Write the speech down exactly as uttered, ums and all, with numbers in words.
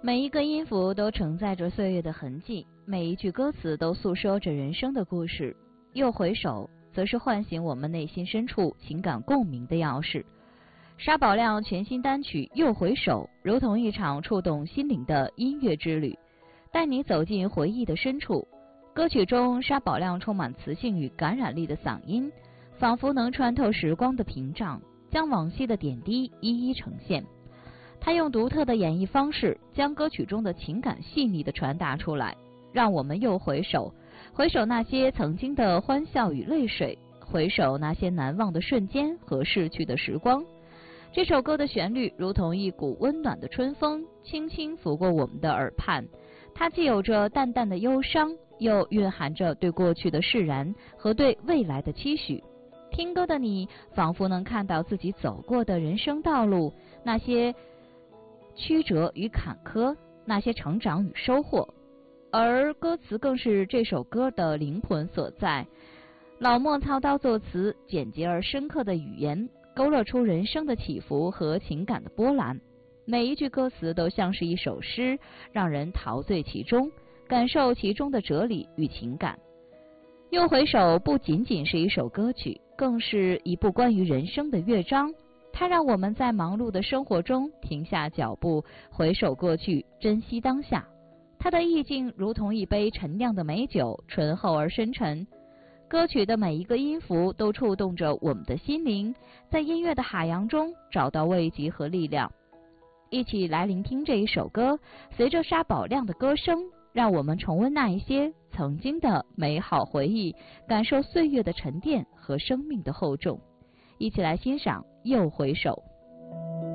每一个音符都承载着岁月的痕迹，每一句歌词都诉说着人生的故事。又回首，则是唤醒我们内心深处情感共鸣的钥匙。沙宝亮全新单曲《又回首》如同一场触动心灵的音乐之旅，带你走进回忆的深处。歌曲中沙宝亮充满磁性与感染力的嗓音，仿佛能穿透时光的屏障，将往昔的点滴一一呈现。他用独特的演绎方式，将歌曲中的情感细腻地传达出来，让我们又回首，回首那些曾经的欢笑与泪水，回首那些难忘的瞬间和逝去的时光。这首歌的旋律如同一股温暖的春风，轻轻拂过我们的耳畔。它既有着淡淡的忧伤，又蕴含着对过去的释然和对未来的期许。听歌的你，仿佛能看到自己走过的人生道路，那些曲折与坎坷，那些成长与收获。而歌词更是这首歌的灵魂所在。老莫操刀作词，简洁而深刻的语言勾勒出人生的起伏和情感的波澜，每一句歌词都像是一首诗，让人陶醉其中，感受其中的哲理与情感。又回首不仅仅是一首歌曲，更是一部关于人生的乐章。它让我们在忙碌的生活中停下脚步，回首过去，珍惜当下。它的意境如同一杯陈酿的美酒，醇厚而深沉。歌曲的每一个音符都触动着我们的心灵，在音乐的海洋中找到慰藉和力量。一起来聆听这一首歌，随着沙宝亮的歌声，让我们重温那一些曾经的美好回忆，感受岁月的沉淀和生命的厚重。一起来欣赏《又回首》。